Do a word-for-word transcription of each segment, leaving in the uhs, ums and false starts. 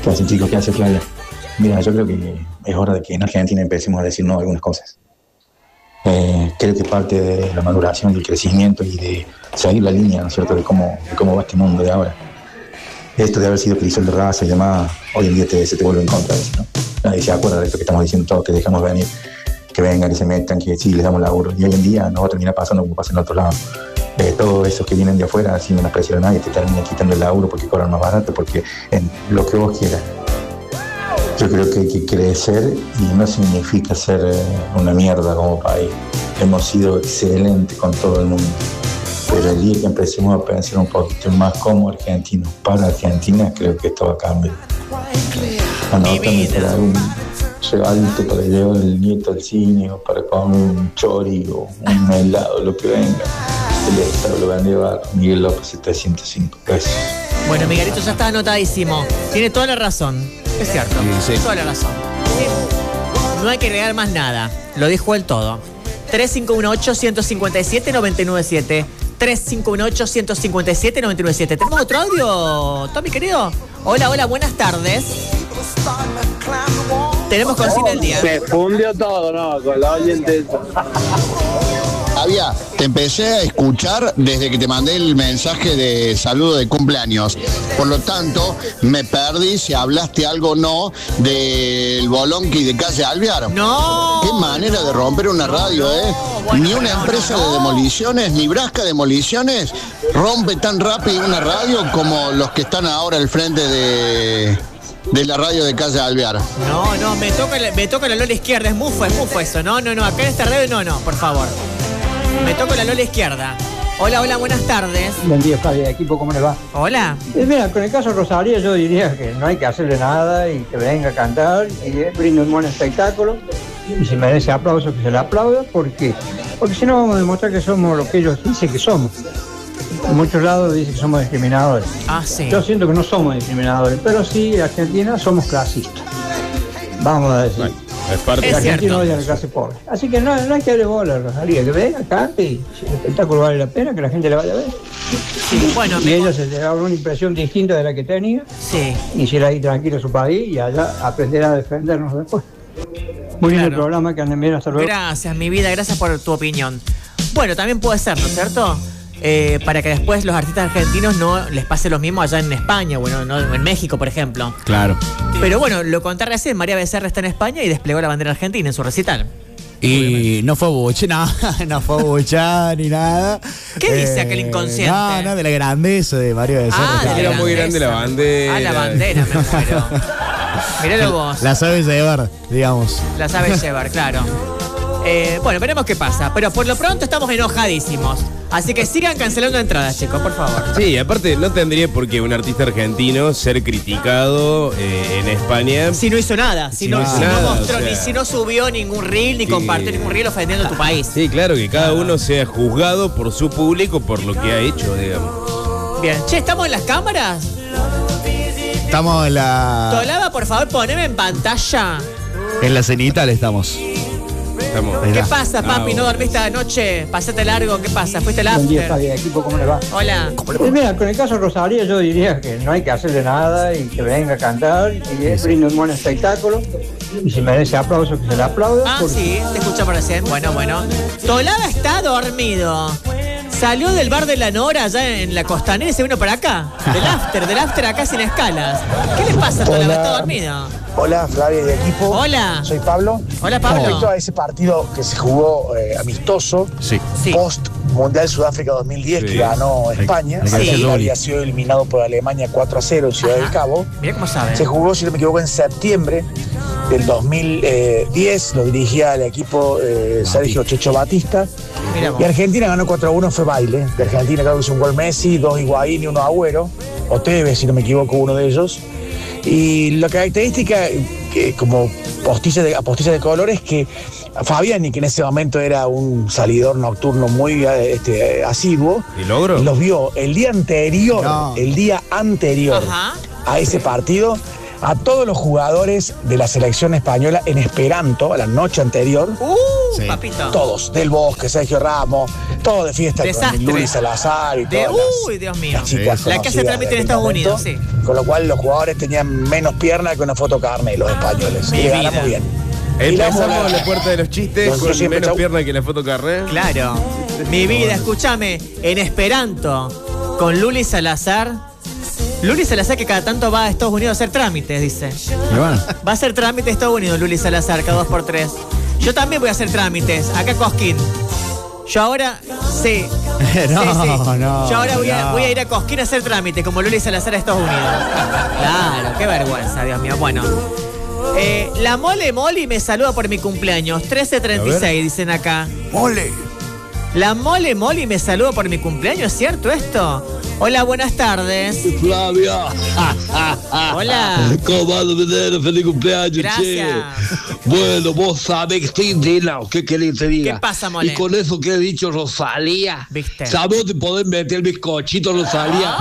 ¿Qué hacen, chicos? ¿Qué hace Flavia? Mira, yo creo que es hora de que en Argentina empecemos a decir no a algunas cosas. Eh, creo que parte de la maduración, del crecimiento y de seguir la línea, ¿no es cierto?, de cómo, de cómo va este mundo de ahora. Esto de haber sido crisol de raza y demás, hoy en día te, se te vuelve en contra, ¿no? Nadie se acuerda de esto que estamos diciendo todos, que dejamos venir, que vengan, que se metan, que sí, les damos laburo. Y hoy en día no va a terminar pasando como pasa en otros lados. Eh, todos esos que vienen de afuera sin menospreciar a nadie te terminan quitando el laburo porque cobran más barato, porque en lo que vos quieras. Yo creo que hay que crecer y no significa ser eh, una mierda como país. Hemos sido excelentes con todo el mundo, pero el día que empecemos a pensar un poquito más como argentinos para Argentina, creo que esto va a cambiar. Anótame para dar un regalito para llevar el nieto al cine o para comer un chori o un helado, lo que venga. El Estado lo va a llevar Miguel López, setecientos cinco pesos. Bueno, Miguelito, ya está anotadísimo. Tiene toda la razón. Es cierto. Sí, sí. Toda la razón. Sí. No hay que agregar más nada. Lo dijo él todo. tres cinco uno ocho, uno cinco siete, nueve nueve siete. tres cinco uno ocho, uno cinco siete, nueve nueve siete. ¿Tenemos otro audio, Tommy, querido? Hola, hola, buenas tardes. Tenemos consigna del día. Se fundió todo, ¿no? Con la oyente. Había, te empecé a escuchar desde que te mandé el mensaje de saludo de cumpleaños. Por lo tanto, me perdí si hablaste algo o no del Bolonqui de calle Alvear. No. Qué manera de romper una radio, no, ¿eh? Bueno, ni una no, empresa no, no. de demoliciones, ni Brasca Demoliciones rompe tan rápido una radio como los que están ahora al frente de... de la radio de calle Alvear. No, no, me toca, me toca la lola izquierda, es mufo, es mufo eso. No, no, no, acá en esta radio no, no, por favor. Me toca la lola izquierda. Hola, hola, buenas tardes. Buen día, Flavia, equipo, ¿cómo les va? Hola. Eh, mira, con el caso de Rosalía yo diría que no hay que hacerle nada y que venga a cantar y eh, brinde un buen espectáculo y si merece aplauso que se le aplauda. ¿Por qué? Porque si no vamos a demostrar que somos lo que ellos dicen que somos. En muchos lados dicen que somos discriminadores. Ah, sí. Yo siento que no somos discriminadores, pero sí, en Argentina somos clasistas. Vamos a decir. Bueno, es parte El Es argentino cierto. odia a la clase pobre. Así que no, no hay que darle bola a Rosalía, que venga, cante y si el espectáculo vale la pena, que la gente le vaya a ver. Sí, bueno, Y me... ella se lleva una impresión distinta de la que tenía Sí. y se irá ahí tranquilo a su país y allá aprenderá a defendernos después. Muy bien Claro. el programa, que anden bien, hasta luego. Gracias, mi vida, gracias por tu opinión. Bueno, también puede ser, ¿no es cierto? Eh, para que después los artistas argentinos no les pase lo mismo allá en España, bueno, no, en México, por ejemplo. Claro. Pero bueno, lo conté recién, María Becerra está en España y desplegó la bandera argentina en su recital. Y no fue buche, no, no fue bucha ni nada. ¿Qué dice aquel inconsciente? No, no, de la grandeza de María Becerra. Ah, claro. de Era muy grande la grandeza. bandera. Ah, la bandera, me muero. Miralo vos. La sabes llevar, digamos. La sabes llevar, claro. Eh, bueno, veremos qué pasa. Pero por lo pronto estamos enojadísimos. Así que sigan cancelando entradas, chicos, por favor. Sí, aparte no tendría por qué un artista argentino ser criticado eh, en España. Si no hizo nada, si, Si no, no hizo si no nada, mostró, o sea. ni si no subió ningún reel, ni Sí. compartió ningún reel ofendiendo a tu país. Sí, claro, que cada uno sea juzgado por su público, por lo que ha hecho, digamos. Bien. Che, ¿estamos en las cámaras? Estamos en la. Tolaba, por favor, poneme en pantalla. En la cenital estamos. Estamos. Ahí ¿Qué está. pasa, Ah, papi? ¿No bueno. dormiste anoche? ¿Pasaste largo? ¿Qué pasa? ¿Fuiste al Buen día, after? Flavia, equipo, ¿cómo les va? Hola. Eh, mira, con el caso de Rosalía yo diría que no hay que hacerle nada y que venga a cantar y eh, brinde un buen espectáculo y si merece aplauso que se le aplauda. Ah, porque- sí, te escuchamos recién. Bueno, bueno. Tolaba está dormido. Salió del bar de la Nora allá en la Costanera y se vino para acá. Del after, del after acá sin escalas. ¿Qué le pasa a Tolaba? Hola. ¿Está dormido? Hola, Flavia de equipo. Hola. Soy Pablo. Hola, Pablo. Respecto a ese partido que se jugó eh, amistoso, Sí. Sí. post Mundial Sudáfrica dos mil diez, Sí. que ganó España, hay que hacer Argentina doble. había sido eliminado por Alemania cuatro a cero en Ciudad Ajá. del Cabo. Mira cómo sabe. Se jugó, si no me equivoco, en septiembre del dos mil diez. Lo dirigía el equipo eh, Sergio Checho Batista. Mira vos. Y Argentina ganó cuatro a uno, fue baile. De Argentina creo que hizo un gol Messi, dos Higuaín y uno Agüero. O Tevez, si no me equivoco, uno de ellos. Y la característica, que como postiza de, postiza de color, es que Fabiani, que en ese momento era un salidor nocturno muy eh, este, asiduo, ¿Y logro? los vio el día anterior, No. el día anterior Ajá. a ese partido, a todos los jugadores de la selección española en esperanto, a la noche anterior. Uh, Sí. papito. Todos, Del Bosque, Sergio Ramos, todos de fiesta Desastre. con Luis Salazar y De, todas las- uy, Dios mío. las chicas Sí. La que hace conocidas trámite en de Estados aquel Unidos, momento, sí. Con lo cual los jugadores tenían menos piernas que una foto carne, los españoles. mi Y le vida. ganamos bien. Y la Empezamos bola- la puerta de los chistes Nosotros con siempre menos chau. pierna que la foto carrera. Claro. Mi vida, escúchame, en esperanto, con Luli Salazar. Luli Salazar que cada tanto va a Estados Unidos a hacer trámites, dice. Y bueno, Va a hacer trámites a Estados Unidos, Luli Salazar, cada dos por tres. Yo también voy a hacer trámites, acá Cosquín. Yo ahora, sí. No, sí, sí. no, Yo ahora voy a, no. voy a ir a Cosquín a hacer trámites, como Luli Salazar a Estados Unidos. Claro, qué vergüenza, Dios mío. Bueno. Eh, la Mole Moli me saluda por mi cumpleaños. trece treinta y seis, dicen acá. mole. La Mole Moli me saluda por mi cumpleaños, ¿es cierto esto? Hola, buenas tardes. Flavia. Hola. ¿Cómo ando, Medero? Feliz cumpleaños, Gracias. che. Bueno, vos sabés que estoy indignado. ¿Qué querés que te diga? ¿Qué pasa, Mole? Y con eso que he dicho Rosalía. ¿Viste? ¿Sabés dónde podés meter el bizcochito, Rosalía?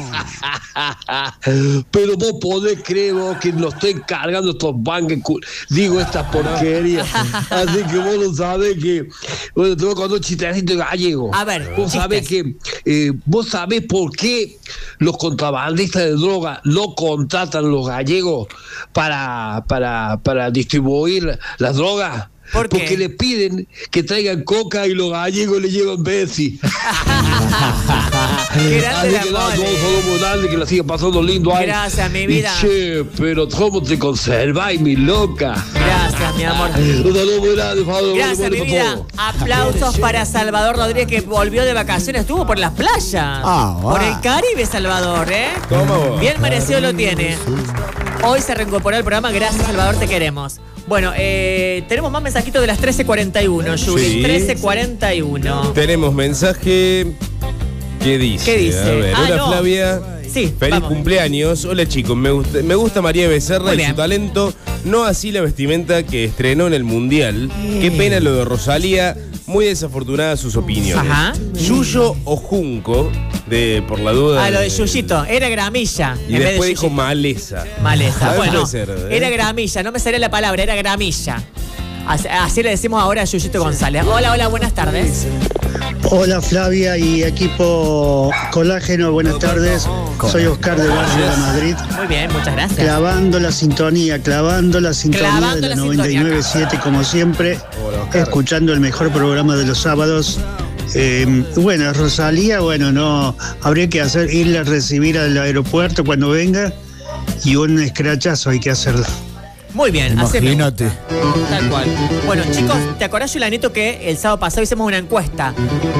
Ay. Pero vos podés creer vos que nos estoy cargando estos banques. Digo estas porquerías. Así que vos no sabés que. Bueno, te voy a contar un chistecito gallego. A ver, Vos sabés que. eh, vos sabés por qué los contrabandistas de droga no contratan los gallegos para, para, para distribuir las drogas. ¿Por qué? Porque le piden que traigan coca y los gallegos le llevan Bessie. Qué grande Así la que nada, Mole. todos somos grandes, que la siga pasando lindo ahí. Gracias, mi Y, vida. che, pero ¿cómo te conserváis, mi loca? Gracias, mi amor. Un saludo muy grande, Fabio. Gracias, Bueno, mi por vida. todo. Aplausos para Salvador Rodríguez, que volvió de vacaciones. Estuvo por las playas. Ah, va. Por el Caribe, Salvador, ¿eh? Toma vos. Bien merecido lo tiene. Hoy se reincorporó al programa. Gracias, Salvador, te queremos. Bueno, eh, tenemos más mensajitos de las trece cuarenta y uno, Juli. Sí. trece cuarenta y uno. Tenemos mensaje. ¿Qué dice? ¿Qué dice? A ver, Ah, hola no. Flavia. Sí, Feliz vamos. cumpleaños. Hola chicos, me gusta, me gusta María Becerra Muy y bien. su talento. No así la vestimenta que estrenó en el Mundial. Qué pena lo de Rosalía. Muy desafortunadas sus opiniones. Ajá. Yuyo o Junco, de, por la duda. Ah, lo de Yuyito. Era gramilla. Y en vez después de dijo Yuyito. maleza. Maleza. Ah, Bueno, puede ser, ¿eh? era gramilla. No me salía la palabra, era gramilla. Así, así le decimos ahora a Yuyito González. Hola, hola, buenas tardes. Hola Flavia y equipo Colágeno, buenas tardes. Soy Oscar de Barrio de Madrid. Muy bien, muchas gracias. Clavando la sintonía, clavando la sintonía Clavando de la la sintonía noventa y nueve punto siete como siempre, escuchando el mejor programa de los sábados. Eh, bueno, Rosalía, bueno, no, habría que hacer, irla a recibir al aeropuerto cuando venga y un escrachazo hay que hacerlo. Muy bien, haceme. Imagínate. Tal cual. Bueno, chicos, ¿te acordás, Yulanito, que el sábado pasado hicimos una encuesta?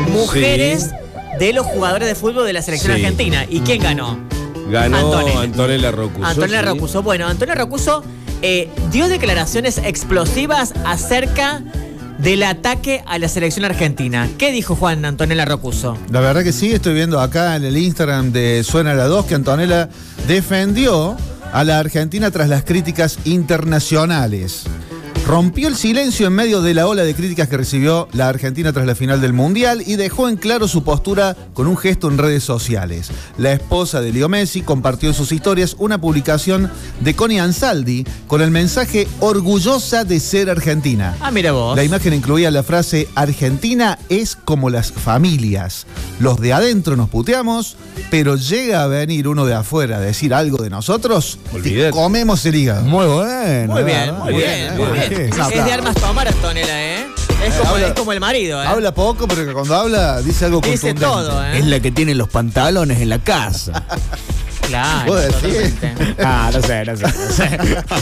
Mujeres de los jugadores de fútbol de la selección Sí. argentina. ¿Y quién ganó? Ganó Antonella. Antonella Rocuso. Antonella sí. Rocuso. Bueno, Antonella Rocuso eh, dio declaraciones explosivas acerca del ataque a la selección argentina. ¿Qué dijo Juan Antonella Rocuso? La verdad que sí, estoy viendo acá en el Instagram de Suena la dos que Antonella defendió a la Argentina tras las críticas internacionales. Rompió el silencio en medio de la ola de críticas que recibió la Argentina tras la final del Mundial y dejó en claro su postura con un gesto en redes sociales. La esposa de Leo Messi compartió en sus historias una publicación de Connie Ansaldi con el mensaje "orgullosa de ser argentina". Ah, mira vos. La imagen incluía la frase "Argentina es como las familias. Los de adentro nos puteamos, pero llega a venir uno de afuera a decir algo de nosotros, Olvídate. te comemos el hígado". Muy bueno. Muy bien, ¿verdad? muy bien, muy bien. Sí, Es sí. de armas tomar, Antonella, ¿eh? Es como, habla- es como el marido, ¿eh? Habla poco, pero cuando habla dice algo Dice contundente. todo, ¿eh? Es la que tiene los pantalones en la casa. Claro, ¿Vos decís? totalmente. Ah, no sé, no sé, no sé.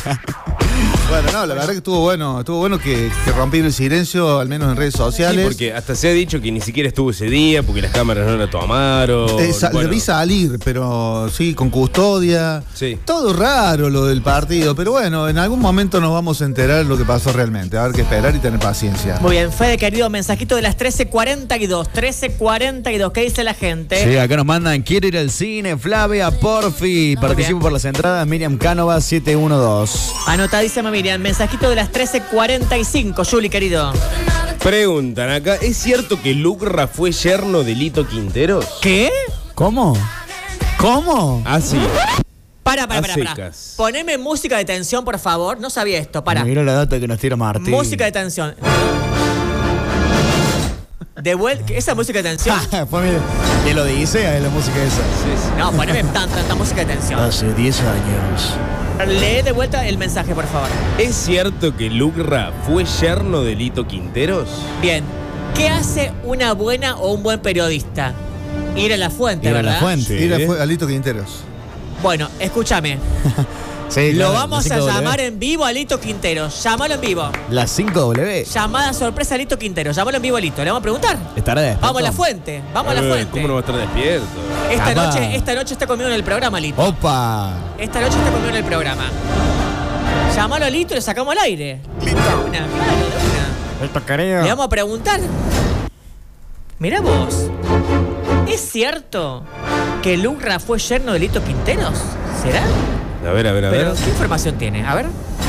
Bueno, no, la verdad que estuvo bueno, estuvo bueno que, que rompiera el silencio, al menos en redes Sí, sociales. porque hasta se ha dicho que ni siquiera estuvo ese día porque las cámaras no la tomaron. Eh, sa- Bueno, Le vi salir, pero sí, con custodia. Sí. Todo raro lo del partido, pero bueno, en algún momento nos vamos a enterar lo que pasó realmente. Va a haber que esperar y tener paciencia. Muy bien, Fede, querido, mensajito de las trece cuarenta y dos. trece cuarenta y dos, ¿qué dice la gente? Sí, acá nos mandan, quiero ir al cine, Flavia, porfi. Participo bien. por las entradas, Miriam Cánova, siete uno dos. Anotadísima Miriam, mensajito de las trece cuarenta y cinco, Juli, querido. Preguntan acá, ¿es cierto que Lucra fue yerno de Lito Quinteros? ¿Qué? ¿Cómo? ¿Cómo? Ah, sí. Para, para, a para, para. secas. Poneme música de tensión, por favor. No sabía esto, para. Mira la data que nos tira Martín. Música de tensión. De vuelta, esa música de tensión. Pues mire, que lo dice, es la música esa. Sí, sí. No, poneme tanta, tanta música de tensión. Hace diez años. Lee de vuelta el mensaje, por favor. ¿Es cierto que Lucra fue yerno de Lito Quinteros? Bien. ¿Qué hace una buena o un buen periodista? Ir a la fuente, Ir a ¿verdad? la fuente. Sí. Ir a, fue- a Lito Quinteros. Bueno, escúchame. Sí, Lo claro, vamos la a cinco W. llamar en vivo a Lito Quinteros. Llámalo en vivo. La cinco W. Llamada sorpresa a Lito Quinteros. Llámalo en vivo a Lito. Le vamos a preguntar. Estará despierto. Vamos a la fuente. Vamos a la Eh, fuente. ¿Cómo no va a estar despierto? Esta Capaz. noche, esta noche está conmigo en el programa, Lito. Opa. Esta noche está conmigo en el programa. Llámalo a Lito y le sacamos al aire. De una, claro, de una. Esto querido. Le vamos a preguntar. Mirá vos. ¿Es cierto que Lucra fue yerno de Lito Quinteros? ¿Será? A ver, a ver, a Pero, ver. ¿qué información tiene? A ver.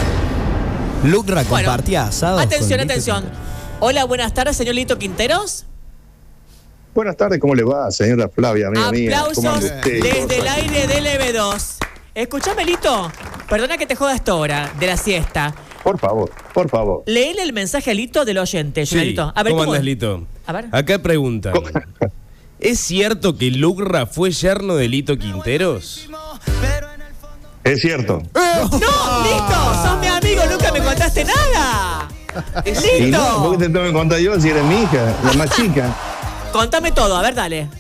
Lucra Bueno, compartía asados. Atención, con Lito atención. Hola, buenas tardes, señor Lito Quinteros. Buenas tardes, ¿cómo le va, señora Flavia, amiga mía? ¿Cómo Aplausos anda usted? desde el aire del E B dos. Escuchame, Lito. Perdona que te joda a esta hora de la siesta. Por favor, por favor. Léele el mensaje a Lito del oyente, Sí. Lito. A ver, ¿Cómo ¿cómo andas, es? Lito? A ver. Acá preguntan. ¿Es cierto que Lucra fue yerno de Lito Quinteros? Es cierto. ¡No, Lito! ¡Sos mi amigo! ¡Nunca me contaste nada! Y no, ¿por ¡Lito! qué te tengo que contar yo si eres mi hija, la más chica? Contame todo, a ver, dale.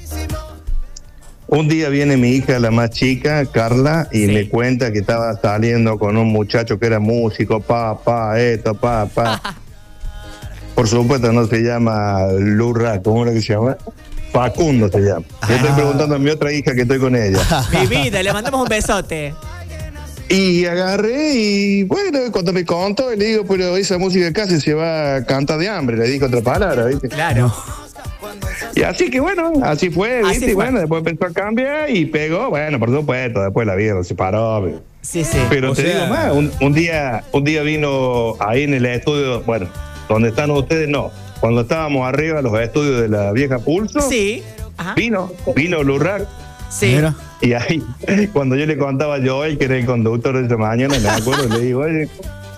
Un día viene mi hija, la más chica, Carla, y Sí. me cuenta que estaba saliendo con un muchacho que era músico, pa, pa, esto, pa, pa. Por supuesto no se llama Lurra, ¿cómo era que se llama? Facundo se llama. Yo estoy preguntando a mi otra hija que estoy con ella. Mi vida, le mandamos un besote. Y agarré y bueno, cuando me contó, le digo, pero esa música casi se va a cantar de hambre, le dije otra palabra, ¿viste? Claro. Y así que bueno, así fue, Así ¿viste? Y fue. bueno, después empezó a cambiar y pegó, bueno, por supuesto, después la vida se paró. Pero, Sí, sí. pero O te sea- digo más, un, un día, un día vino ahí en el estudio, bueno, donde están ustedes, no, cuando estábamos arriba, los estudios de la vieja Pulso, Sí. Ajá. vino, vino Lurrac. Sí. Mira. Y ahí, cuando yo le contaba a Joel, que era el conductor de esa mañana, me acuerdo, le digo, oye.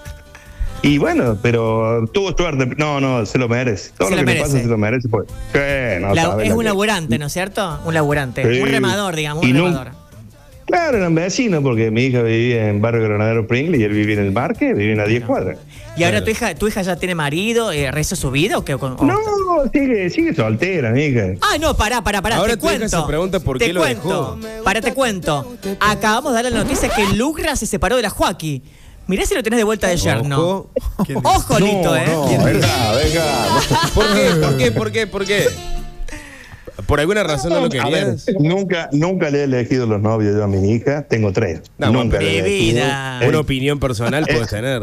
Y bueno, pero tuvo suerte. No, no, se lo merece. Todo Se lo lo que le merece. pasa se lo merece. Pues. ¿Qué? No La- sabe es la un que- laburante, ¿no es cierto? Un laburante. Sí. Un remador, digamos, un Y no- remador. Claro, eran vecinos, porque mi hija vivía en Barrio Granadero Pringle y él vivía en el Marque, vivía a diez cuadras. ¿Y ahora tu hija, tu hija ya tiene marido? Eh, ¿Reza su vida o qué? O- No, sigue, sigue soltera, mi hija. Ah, no, pará, pará, pará. Ahora te tu hija cuento. se pregunta por te qué lo cuento. dejó. Pará, te cuento. Acabamos de dar la noticia que Lucra se separó de la Joaquí. Mirá si lo tenés de vuelta de yerno. Ojo. Ojo, Lito, ¿eh? No, venga, venga. ¿Por qué? ¿Por qué? ¿Por qué? ¿Por qué? ¿Por alguna razón no lo A ver, querías? nunca, nunca le he elegido los novios yo a mi hija. Tengo tres. No, nunca pero- le he Mi elegido. vida. Eh, Una opinión personal puedes tener.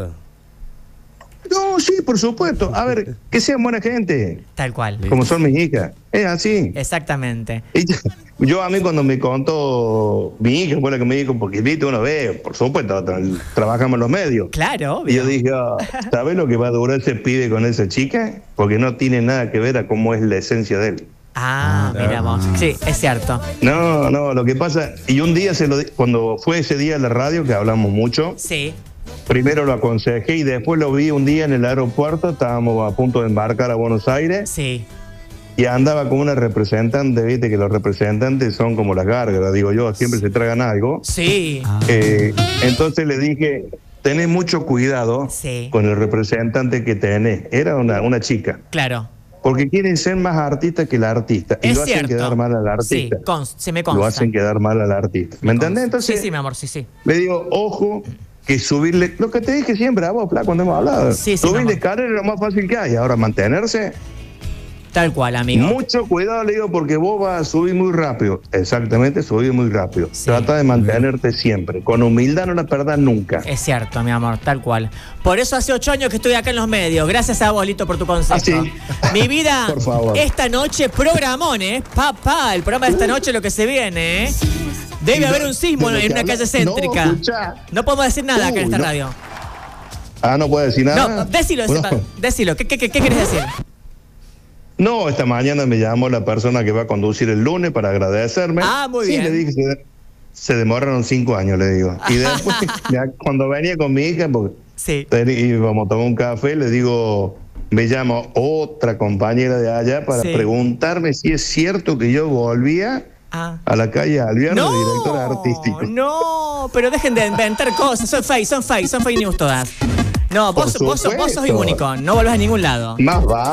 No, sí, por supuesto. A ver, que sean buena gente, Tal cual. como son mis hijas. Es así. Exactamente. Y yo, yo a mí cuando me contó mi hija, fue la que me dijo, porque viste, uno ve, por supuesto, tra- trabajamos en los medios. Claro, Y yo obvio. dije, ah, ¿sabes lo que va a durar ese pibe con esa chica? Porque no tiene nada que ver a cómo es la esencia de él. Ah, mira vos. Sí, es cierto. No, no, lo que pasa, y un día se lo di- cuando fue ese día en la radio, que hablamos mucho, Sí. primero lo aconsejé y después lo vi un día en el aeropuerto, estábamos a punto de embarcar a Buenos Aires. Sí. Y andaba con una representante, viste que los representantes son como las gárgaras, digo yo, siempre se tragan algo. Sí. Eh, entonces le dije, tenés mucho cuidado Sí. con el representante que tenés. Era una, una chica. Claro. Porque quieren ser más artistas que el artista. Y Es lo hacen cierto. quedar mal al Sí, artista. cons- se me consta. Lo hacen quedar mal al artista. ¿Me entendés? Entonces Sí, sí, mi amor, sí, sí. le digo, ojo, que subirle, lo que te dije siempre a vos, Fla, cuando hemos hablado. Sí, sí, mi subirle amor. carrera es lo más fácil que hay. Ahora mantenerse. Tal cual, amigo. Mucho cuidado, le digo, porque vos vas a subir muy rápido. Exactamente, subir muy rápido. Sí. Trata de mantenerte siempre. Con humildad no la perdás nunca. Es cierto, mi amor, tal cual. Por eso hace ocho años que estoy acá en los medios. Gracias a vos, Lito, por tu consejo. Ah, sí. Mi vida, Por favor. esta noche programón, ¿eh? Papá, el programa de esta noche lo que se viene, ¿eh? Debe Y haber de- un sismo de lo en que una habla- calle céntrica. No, escuchá. No podemos decir nada acá en Uy, esta no. radio. Ah, no puedo decir nada. No, decilo, Bueno, Sepa, decilo. ¿Qué, qué, qué, qué querés decir? no, esta mañana me llamó la persona que va a conducir el lunes para agradecerme. Ah, muy Sí, bien. le dije, se, se demoraron cinco años, le digo. Y después, ya cuando venía con mi hija, porque sí. íbamos a tomar un café, le digo, me llama otra compañera de allá para Sí. preguntarme si es cierto que yo volvía Ah. a la calle Alvear, No, de director artístico. No, pero dejen de inventar cosas. Son fake, son fake, son fake news todas. No, vos, Por vos, sos- vos sos supuesto. único. No volvés a ningún lado. Más va.